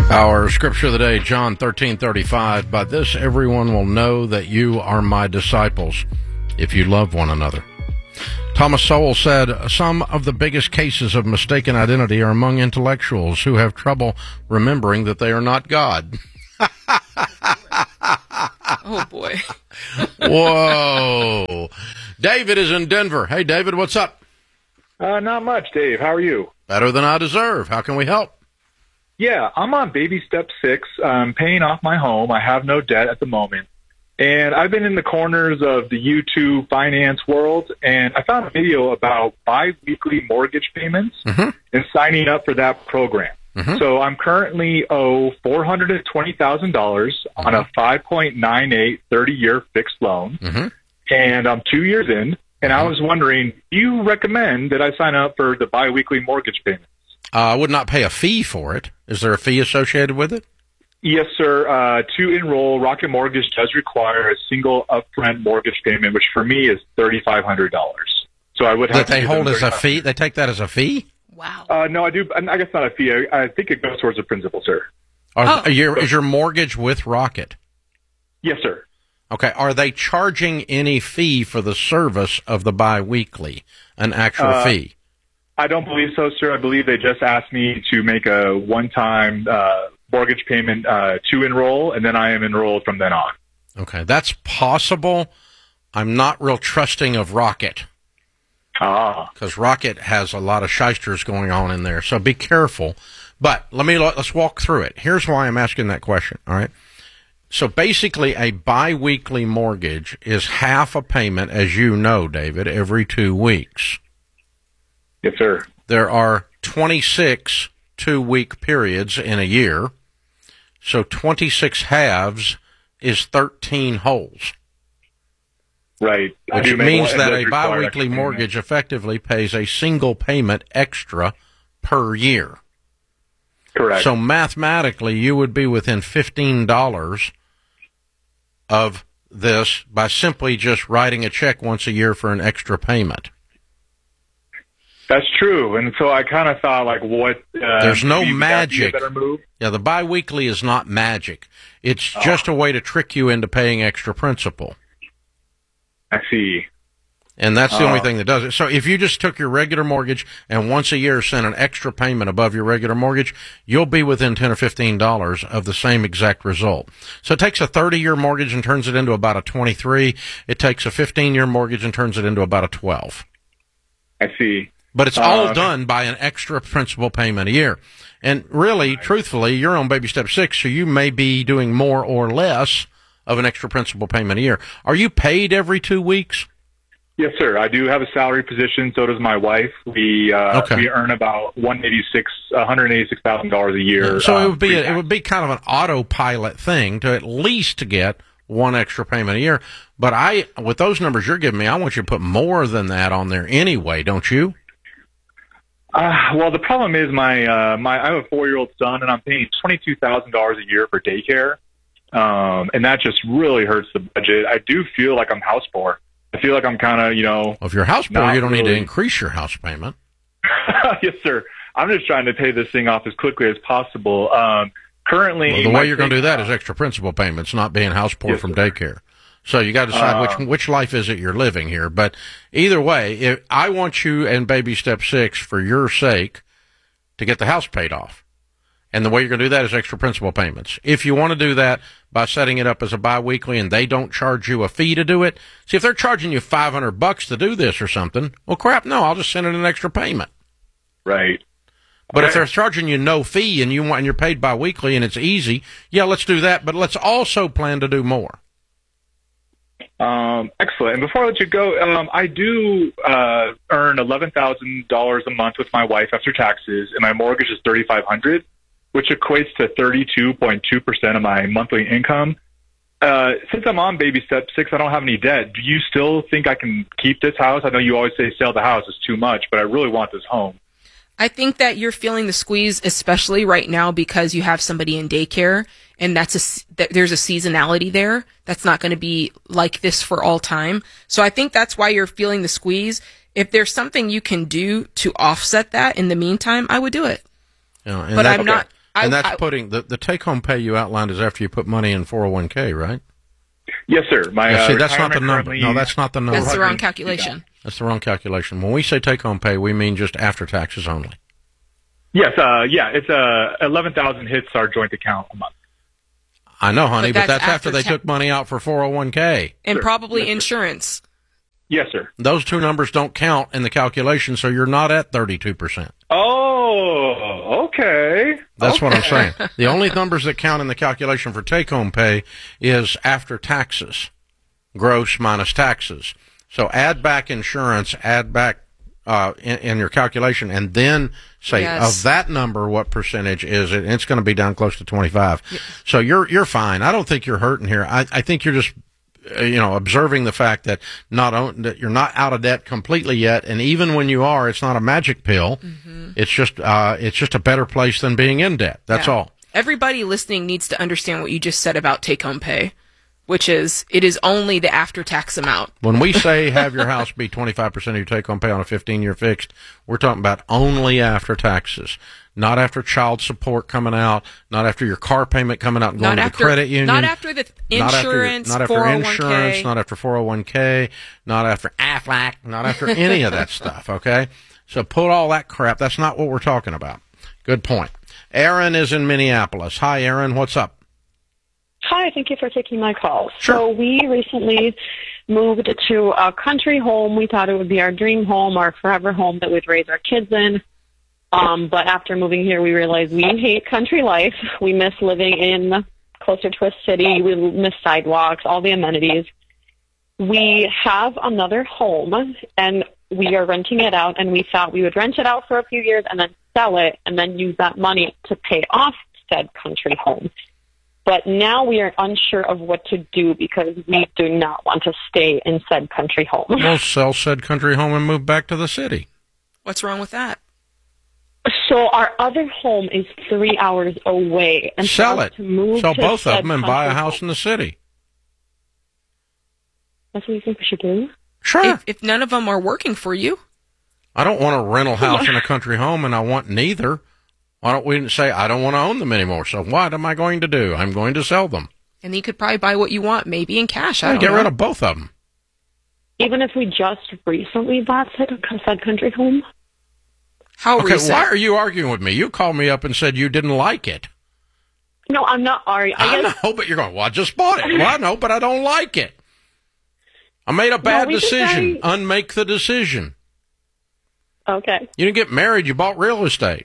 Our scripture of the day, John 13:35. By this everyone will know that you are my disciples, if you love one another. Thomas Sowell said, some of the biggest cases of mistaken identity are among intellectuals who have trouble remembering that they are not God. Oh, boy. Whoa. David is in Denver. Hey, David, what's up? Not much, Dave. How are you? Better than I deserve. How can we help? Yeah, I'm on baby step 6. I'm paying off my home. I have no debt at the moment. And I've been in the corners of the YouTube finance world, and I found a video about bi-weekly mortgage payments and signing up for that program. So I'm currently owe $420,000 on a 5.98 30-year fixed loan, and I'm 2 years in, and I was wondering, do you recommend that I sign up for the bi-weekly mortgage payments? I would not pay a fee for it. Is there a fee associated with it? Yes, sir. To enroll, Rocket Mortgage does require a single upfront mortgage payment, which for me is $3,500. So I would have that they hold as a fee. They take that as a fee. Wow. No, I do. I guess not a fee. I think it goes towards the principal, sir. Is your mortgage with Rocket? Yes, sir. Okay. Are they charging any fee for the service of the biweekly? An actual fee? I don't believe so, sir. I believe they just asked me to make a one-time mortgage payment to enroll, and then I am enrolled from then on. Okay, that's possible. I'm not real trusting of Rocket. Because Rocket has a lot of shysters going on in there, so be careful. But let's walk through it. Here's why I'm asking that question, all right? So basically, a biweekly mortgage is half a payment, as you know, David, every 2 weeks. Yes, sir. There are 26 two-week periods in a year, so 26 halves is 13 wholes. Right. Which means that a biweekly mortgage effectively pays a single payment extra per year. Correct. So mathematically, you would be within $15 of this by simply just writing a check once a year for an extra payment. That's true, and so I kind of thought, like, what? There's no magic. Better move? Yeah, the biweekly is not magic. It's just a way to trick you into paying extra principal. I see. And that's the only thing that does it. So if you just took your regular mortgage and once a year sent an extra payment above your regular mortgage, you'll be within $10 or $15 of the same exact result. So it takes a 30-year mortgage and turns it into about a 23. It takes a 15-year mortgage and turns it into about a 12. I see. But it's all done by an extra principal payment a year. And really, truthfully, you're on baby step 6, so you may be doing more or less of an extra principal payment a year. Are you paid every 2 weeks? Yes, sir. I do have a salary position. So does my wife. We earn about $186,000 a year. So it would be kind of an autopilot thing to at least get one extra payment a year. But with those numbers you're giving me, I want you to put more than that on there anyway, don't you? Well, the problem is I have a 4-year-old son, and I'm paying $22,000 a year for daycare, and that just really hurts the budget. I do feel like I'm house poor. I feel like I'm kind of, Well, if you're house poor, you don't need to increase your house payment. Yes, sir. I'm just trying to pay this thing off as quickly as possible. Currently, the way you're going to do that is extra principal payments, not being house poor from daycare. So you got to decide which life is it you're living here. But either way, I want you and baby step 6 for your sake to get the house paid off. And the way you're going to do that is extra principal payments. If you want to do that by setting it up as a biweekly and they don't charge you a fee to do it, see, if they're charging you $500 to do this or something, well, crap, no, I'll just send it an extra payment. Right. But if they're charging you no fee and you're paid biweekly and it's easy, yeah, let's do that. But let's also plan to do more. Excellent. And before I let you go, I do earn $11,000 a month with my wife after taxes, and my mortgage is $3,500, which equates to 32.2% of my monthly income. Since I'm on baby step 6, I don't have any debt. Do you still think I can keep this house? I know you always say sell the house is too much, but I really want this home. I think that you're feeling the squeeze, especially right now because you have somebody in daycare, and there's a seasonality there. That's not going to be like this for all time. So I think that's why you're feeling the squeeze. If there's something you can do to offset that in the meantime, I would do it. But I'm not. And that's putting the take-home pay you outlined is after you put money in 401k, right? Yes, sir. See, that's not the number. No, that's not the number. That's the wrong calculation. That's the wrong calculation. When we say take-home pay, we mean just after taxes only. Yes, it's 11,000 hits our joint account a month. I know, honey, but that's after they took money out for 401k. And Sure. probably Yes, insurance. Yes, sir. Those two numbers don't count in the calculation, so you're not at 32%. Oh, okay. That's what I'm saying. The only numbers that count in the calculation for take-home pay is after taxes, gross minus taxes. So add back insurance, add back in your calculation, and then say of that number what percentage is it. And it's going to be down close to 25. Yeah. So you're fine. I don't think you're hurting here. I think you're just observing the fact that that you're not out of debt completely yet, and even when you are, it's not a magic pill. Mm-hmm. It's just a better place than being in debt. That's all. Everybody listening needs to understand what you just said about take-home pay, which is it is only the after-tax amount. When we say have your house be 25% of your take-home pay on a 15-year fixed, we're talking about only after taxes. Not after child support coming out, not after your car payment coming out and going to the credit union. Not after the insurance, not after 401k. Insurance, not after 401k, not after AFLAC, not after any of that stuff, okay? So put all that crap. That's not what we're talking about. Good point. Aaron is in Minneapolis. Hi, Aaron. What's up? Hi, thank you for taking my call. Sure. So we recently moved to a country home. We thought it would be our dream home, our forever home that we'd raise our kids in. But after moving here, we realized we hate country life. We miss living in closer to a city. We miss sidewalks, all the amenities. We have another home, and we are renting it out, and we thought we would rent it out for a few years and then sell it and then use that money to pay off said country home. But now we are unsure of what to do because we do not want to stay in said country home. Well, sell said country home and move back to the city. What's wrong with that? So our other home is 3 hours away. And sell it. Sell both of them and buy a house home. in the city. That's what you think we should do? Sure. If none of them are working for you. I don't want a rental house and a country home, and I want neither. Why don't we say I don't want to own them anymore? So what am I going to do? I'm going to sell them. And you could probably buy what you want, maybe in cash. I don't get know. rid of both of them. Even if we just recently bought said country home? How recent? Why are you arguing with me? You called me up and said you didn't like it. No, I'm not arguing. I know, but you're going, well, I just bought it. Well, I know, but I don't like it. I made a bad decision. Unmake the decision. Okay. You didn't get married. You bought real estate.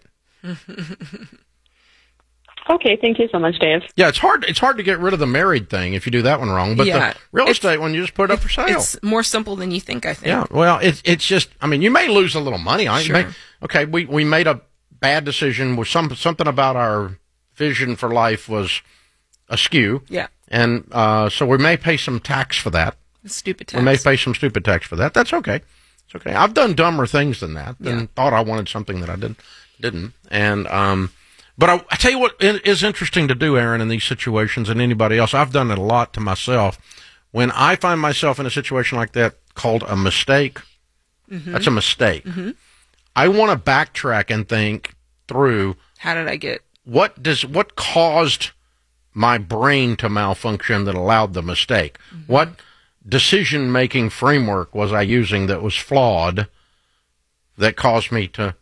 Okay, thank you so much, Dave. Yeah, it's hard to get rid of the married thing if you do that one wrong. But the real estate one, you just put it up for sale. It's more simple than you think, I think. Yeah, well, it's just, I mean, you may lose a little money on it. Sure. We made a bad decision with something about our vision for life was askew. Yeah. And so we may pay some tax for that. Stupid tax. We may pay some stupid tax for that. That's okay. It's okay. I've done dumber things than that and thought I wanted something that I didn't. And but I tell you what is interesting to do, Aaron, in these situations, and anybody else. I've done it a lot to myself. When I find myself in a situation like that called a mistake, that's a mistake. Mm-hmm. I want to backtrack and think through. How did I get? What caused my brain to malfunction that allowed the mistake? Mm-hmm. What decision-making framework was I using that was flawed that caused me to,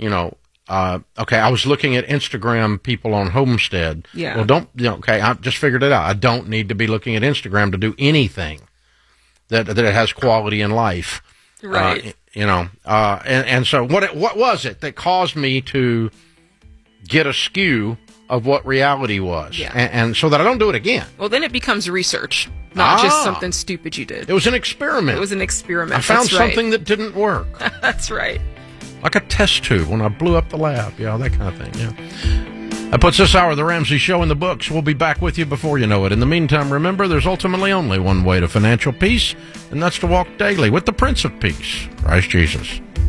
I was looking at Instagram people on Homestead. Yeah. Well, I just figured it out. I don't need to be looking at Instagram to do anything that it has quality in life. Right. And so what was it that caused me to get a skew of what reality was? Yeah. And so that I don't do it again. Well, then it becomes research, not just something stupid you did. It was an experiment. I found something that didn't work. That's right. Like a test tube when I blew up the lab. Yeah, that kind of thing, yeah. That puts this hour of The Ramsey Show in the books. We'll be back with you before you know it. In the meantime, remember, there's ultimately only one way to financial peace, and that's to walk daily with the Prince of Peace, Christ Jesus.